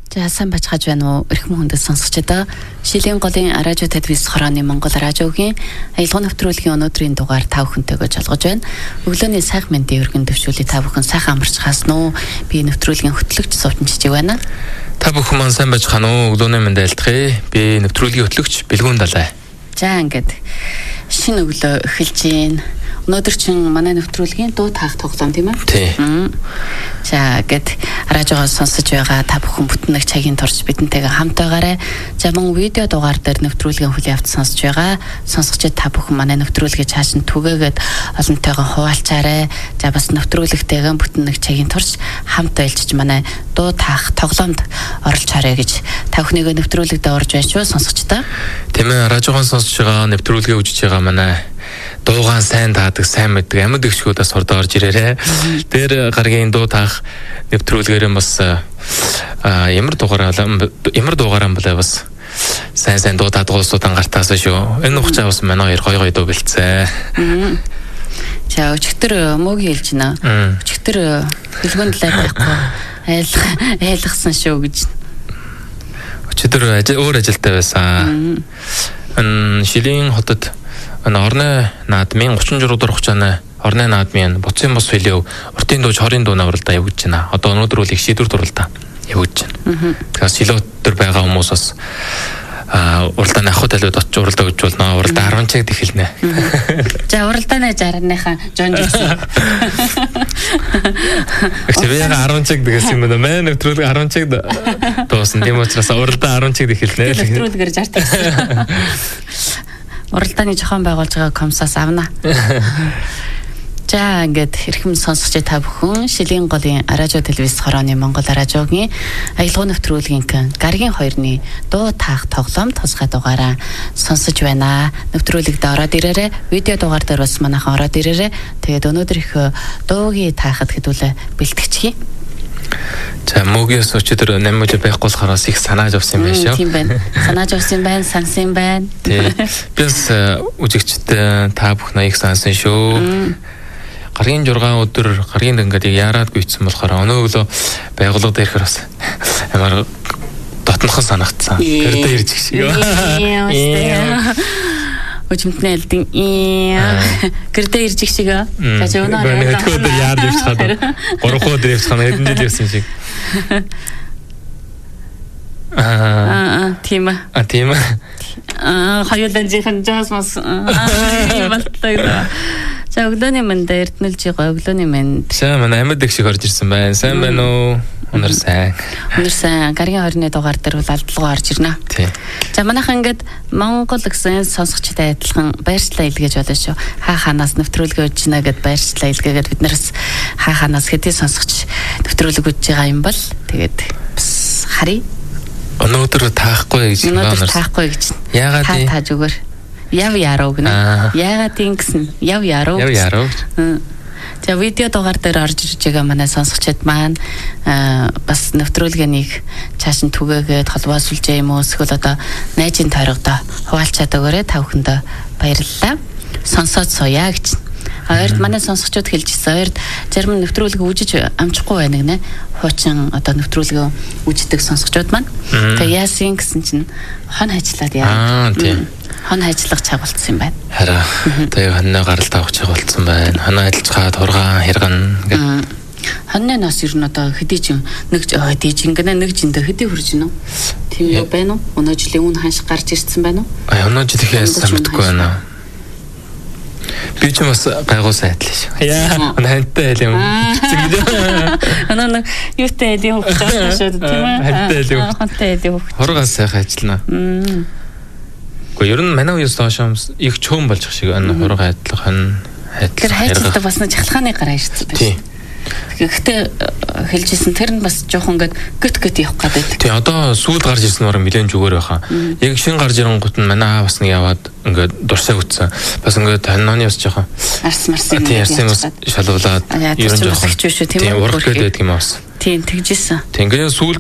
За сайн бачгаж байна уу? Эрхэм хүндэт сонсогчдоо Шилийн голын радио телевиз хорооны Монгол радиогийн аялал нэвтрүүлгийн өнөөдрийн дугаар та бүхэнтэйгээ жолгож байна. Өглөөний сайхан мэндийн өргөн төвшүүлээ та бүхэн сайхан амарч хаасан уу? Би нэвтрүүлгийн хөтлөгч Сувтанчиж байна. Та бүхэн маань сайн байж гано уу? Өглөөний мэнд айлтгая. Би нэвтрүүлгийн хөтлөгч Бэлгүүн Далай. За ингээд шинэ өглөө эхэлж байна. Өнөөдөр чин манай нэвтрүүлгийн дуу таах тоглоом тийм ээ? Тийм. За гээд радиогоо сонсож байгаа та бүхэн бүтэн нэг цагийн турш бидэнтэйгээ хамт байгаарай. За мөн видео дугаар дээр нэвтрүүлгийн хүлээн авч сонсож байгаа сонсогчид та бүхэн манай нэвтрүүлгээ цааш нь түгээгээд олонтойгоо хуваалцаарай. За бас нэвтрүүлэгтэйгээ бүтэн нэг цагийн турш хамт байлжиж манай дуу таах тоглоомд оролцож харъя гэж та бүхнийгээ нэвтрүүлэгдээ орж байна шүү сонсогчдоо. Тийм ээ, радиогоо сонсож байгаа нэвтрүүлгээ үзэж байгаа манай дуугаан сайн таадаг, сайн мэддэг амьд гişгүүдээс хурд орж ирээрээ. Тэр гаргийн дуу таах нэвтрүүлгээр бас ямар дугаараа болоо бас сайн дуу таадгуулсуудаа гартаасаа шүү. Энэ хугацаа бас манай хоёр гой дуу бэлдсэн. За өчигдөр мөгийн хэлж байна. Өчигдөр Бэлгүүн Далай байхгүй айлгсан шүү гэж. Өчигдөр өөр ажилтай байсан. Шилийн хотод орны наадмын 34 дугаар хугацааны орны наадмын буцын бос хөлөө уртын дуу хорийн дуу навралдаа явуулж байна. Одоо өнөөдөр үл их шийдвэр дурлалдаа явуулж байна. Тэгэхээр шилөөтөр байгаа хүмүүс бас уралдааны ахуй талууд очиж уралдаа гэж болно. Уралдаа 10 цагт эхэлнэ. За уралдааны 60-ныхаа жон жигсэн. Эхлээд 10 цаг гэсэн юм байна. Манай нэвтрүүлэг 10 цагт дуусан. Тийм учраас уралдаа 10 цагт эхэлнэ. Нэвтрүүлгээр 60 гэсэн. Уралдааны зохион байгуулж байгаа комсоос авна. За ингээд хэрхэм сонсогч та бүхэн Шилийн голын радио телевиз хорооны Монгол радиогийн аялал нэвтрүүлгийн гаргийн 2-ны дуу таах тоглоом тусгай дугаараа сонсож байна. Нэвтрүүлэгт ороод ирээрээ, видео дугаар дээр бас манайхан ороод ирээрээ. Тэгээд өнөөдөр их дуугийн таахад хэдүүлээ бэлтгэчихье. За мөгөөс өчигдөр 8 мөж байхгүй болохоор их санааж авсан юм байна шүү. Тийм байна. Санааж авсан байна, сансан байна. Тийм. Бис үжигчтэй та бүхэн их сансан шүү. Гаргийн 6 өдөр гаргийн ингээд яарад гүйцсэн болохоор өнөө өглөө байгууллага дээрхээр бас ямар дотнохон санагдсан. Гэрдээ ирж гэх шиг. Өчмөтний элдин гэрдээ ирж их шиг. За өнөө өдөр яард явж хаад 3 өдөр явж хаад хэдэн жил явсан шиг. Тийм. Тийм. Хоёулаа жихэн жаас мас. Болтой. За өглөөний мэнд эрдэнэлж байгаа өглөөний мэнд. Сайн манай амьд их шиг орж ирсэн байна. Сайн байна уу? Өнөр сайн. Өнөр сайн. Гаргийн 20-ны дугаар дээр бол алдлага орж ирнэ. Тийм. За манайхан ингээд Монгол гэсэн сонсогчтой адилхан баярчлалаа илгээж болно шүү. Ханаас нэвтрүүлэг өгч гинэ гэд баярчлалаа илгээгээд бид нараас ханаас хэдий сонсогч нэвтрүүлэг өгч байгаа юм бол тэгээд бас харъя. Өнөөдөр таахгүй гэж байна. Өнөөдөр таахгүй гэж. Яагаад та зүгээр яв яруу гэнэ. Яагаад ингэсэн яв яруу. Яв яруу. За видео дугаар дээр орж ирж байгаа манай сонсогчид маань бас нэвтрүүлгэнийг цааш нь түгээгээд холбоосулж юм уу эсвэл одоо найзын тойрогдоо хуваалцаад өгөөрэй та бүхэндээ баярлалаа. Сонсоод сууя гэж. Хоёрд манай сонсогчид хэлж ирсэн. Хоёрд зарим нэвтрүүлэг үжиж амжихгүй байна гинэ. Хуучин одоо нэвтрүүлгээ үждэг сонсогчид маань. Тэгээ яасан гэсэн чинь хон хажлаад яа. Тийм. Хон ажиллах цаг болцсон юм байна. Хараа. Тэгээ хоньны гаралт авах цаг болцсон байна. Хоньоо ажиллаж хаад хургаан хэргэн гэдэг. Хоньны нас ер нь одоо хэдий ч нэг жингэнэ нэг жиндэ хэдий хүрж гинэ. Тийм юу байна уу? Өнөө жилийн үн ханш гарч ирсэн байна уу? Өнөө жилийнхээ самтгүй байна. Би ч бас гайгүй сайдлаа шүү. Яа, хантай байл юм. Анаа юутай байл юм хөөе шүү тийм ээ. Хантай байл юм. Хургаан сайхан ажиллана. Ер нь манай үеэс доошоос их чөөн болж байгаа шиг энэ хурга айдлах тэр хайцтай бас нэг чахалгааны гараа ирсэн байна. Тийм. Гэхдээ хэлжсэн тэр нь бас жоохон ингээд гët явах гэдэг. Тийм одоо сүүлд гарч ирсэн нь нэлээд зүгээр байхаа. Яг шин гарч ирэнгуут нь манай бас нэг яваад ингээд дурсаа үтсэн. Бас ингээд хонооны бас жоохон арсан тийм арсан бас шалуулаад ер нь жоохон тийм урах гэдэг юм бас. Тийм тэгжсэн. Тийм ингээд сүүл